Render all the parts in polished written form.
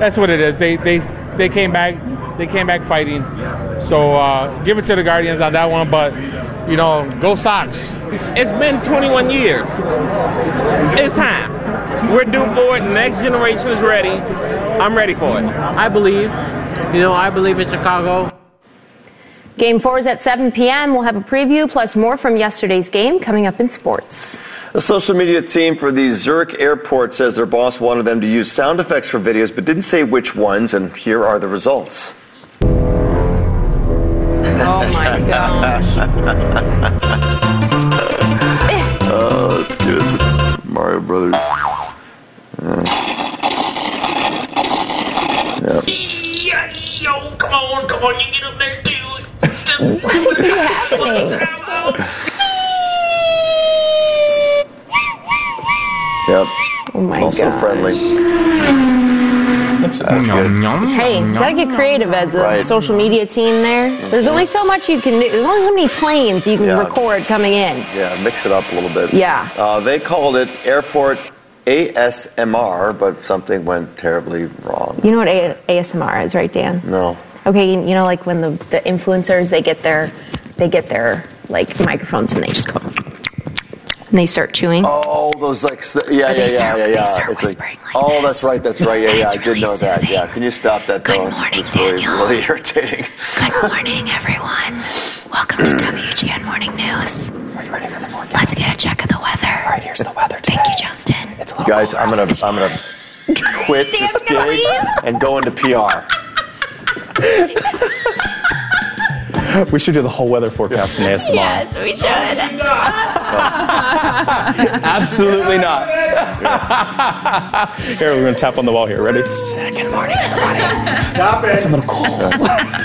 that's what it is. They came back. They came back fighting. So give it to the Guardians on that one. But go Sox. It's been 21 years. It's time. We're due for it. The next generation is ready. I'm ready for it. I believe in Chicago. Game 4 is at 7 p.m. We'll have a preview plus more from yesterday's game coming up in sports. The social media team for the Zurich airport says their boss wanted them to use sound effects for videos, but didn't say which ones, and here are the results. Oh, my gosh. Oh, that's good. Mario Brothers. Yeah. Yo, come on, you get up there, dude. What is happening? Yep. Oh, my also gosh. Friendly. That's good. Hey, gotta get creative as a social media team there. There's only so much you can do. There's only so many planes you can record coming in. Yeah, mix it up a little bit. Yeah. They called it Airport ASMR, but something went terribly wrong. You know what ASMR is, right, Dan? No. Okay, like when the influencers, they get their like microphones and they just go and they start chewing. Oh, those They start whispering like oh, this. that's right. Yeah, I really did know that. soothing. Yeah, can you stop that? Good though? morning, it's really, Daniel. really irritating. Good morning, everyone. Welcome to WGN Morning News. Are you ready for the forecast? Let's get a check of the weather. All right, here's the weather today. Thank you, Justin. It's a little Guys, colder. I'm gonna quit Dan's this gonna gig leave? and go into PR. We should do the whole weather forecast in ASMR. Yes, we should. Absolutely not. Here, we're going to tap on the wall here. Ready? Good morning, everybody. Stop it. It's a little cold.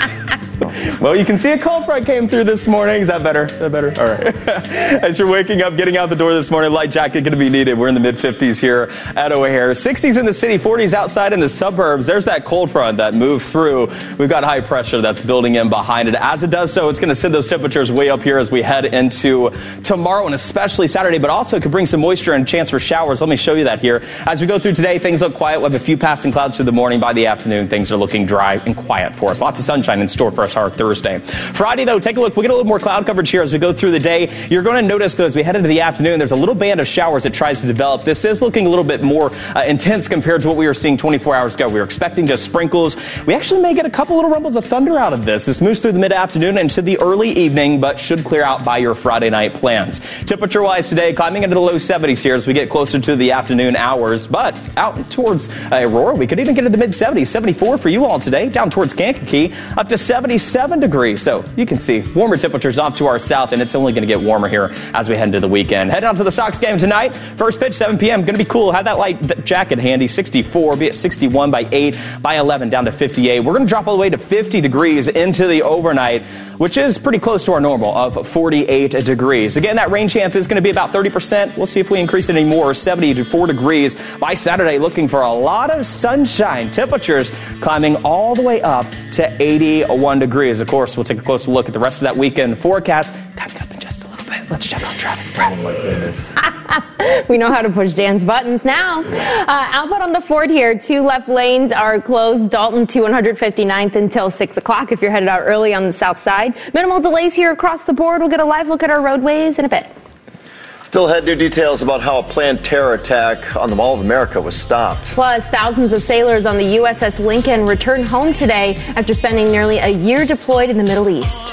Well, you can see a cold front came through this morning. Is that better? All right. As you're waking up, getting out the door this morning, light jacket going to be needed. We're in the mid-50s here at O'Hare. 60s in the city, 40s outside in the suburbs. There's that cold front that moved through. We've got high pressure that's building in behind it. As it does so, it's going to send those temperatures way up here as we head into tomorrow and especially Saturday, but also could bring some moisture and chance for showers. Let me show you that here. As we go through today, things look quiet. We have a few passing clouds through the morning. By the afternoon, things are looking dry and quiet for us. Lots of sunshine in store for us our Thursday. Friday, though, take a look. We get a little more cloud coverage here as we go through the day. You're going to notice, though, as we head into the afternoon, there's a little band of showers that tries to develop. This is looking a little bit more intense compared to what we were seeing 24 hours ago. We were expecting just sprinkles. We actually may get a couple little rumbles of thunder out of this. This moves through the mid-afternoon and into the early evening, but should clear out by your Friday night plans. Temperature-wise today, climbing into the low 70s here as we get closer to the afternoon hours, but out towards Aurora, we could even get into the mid-70s. 74 for you all today, down towards Kankakee, up to 77 degrees. So you can see warmer temperatures off to our south, and it's only going to get warmer here as we head into the weekend. Heading on to the Sox game tonight. First pitch, 7 p.m. Going to be cool. Have that light jacket handy. 64, be at 61 by 8, by 11, down to 58. We're going to drop all the way to 50 degrees into the overnight, which is pretty close to our normal of 48 degrees. Again, that rain chance is going to be about 30%. We'll see if we increase it any more. 74 degrees by Saturday, looking for a lot of sunshine. Temperatures climbing all the way up to 81 degrees. Of course, we'll take a closer look at the rest of that weekend forecast coming up in just a little bit. Let's check on traffic. Oh my goodness. We know how to push Dan's buttons now. Outbound on the Ford here. 2 left lanes are closed. Dalton to 159th until 6 o'clock if you're headed out early on the south side. Minimal delays here across the board. We'll get a live look at our roadways in a bit. Still had new details about how a planned terror attack on the Mall of America was stopped. Plus, thousands of sailors on the USS Lincoln returned home today after spending nearly a year deployed in the Middle East.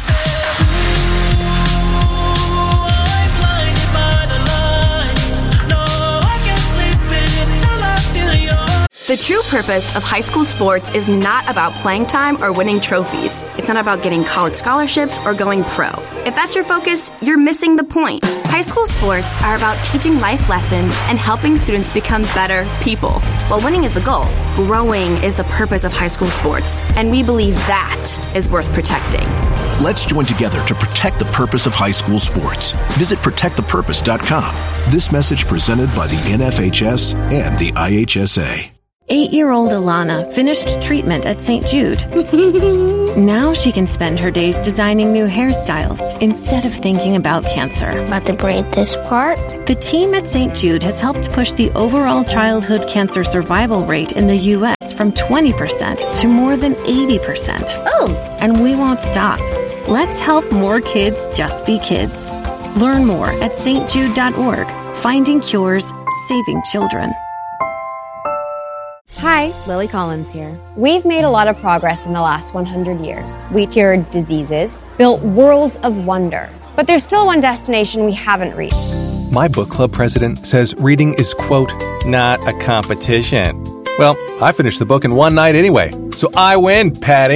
The true purpose of high school sports is not about playing time or winning trophies. It's not about getting college scholarships or going pro. If that's your focus, you're missing the point. High school sports are about teaching life lessons and helping students become better people. While winning is the goal, growing is the purpose of high school sports, and we believe that is worth protecting. Let's join together to protect the purpose of high school sports. Visit protectthepurpose.com. This message presented by the NFHS and the IHSA. 8-year-old Alana finished treatment at St. Jude. Now she can spend her days designing new hairstyles instead of thinking about cancer. About to braid this part? The team at St. Jude has helped push the overall childhood cancer survival rate in the U.S. from 20% to more than 80%. Oh! And we won't stop. Let's help more kids just be kids. Learn more at stjude.org. Finding cures, saving children. Hi, Lily Collins here. We've made a lot of progress in the last 100 years. We cured diseases, built worlds of wonder. But there's still one destination we haven't reached. My book club president says reading is, quote, not a competition. Well, I finished the book in one night anyway, so I win, Patty.